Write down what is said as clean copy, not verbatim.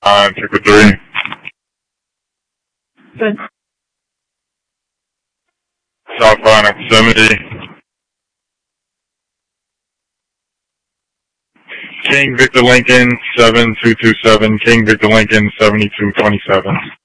Ticker 3. Good. Southbound at 70. King Victor Lincoln 7227. King Victor Lincoln 7227.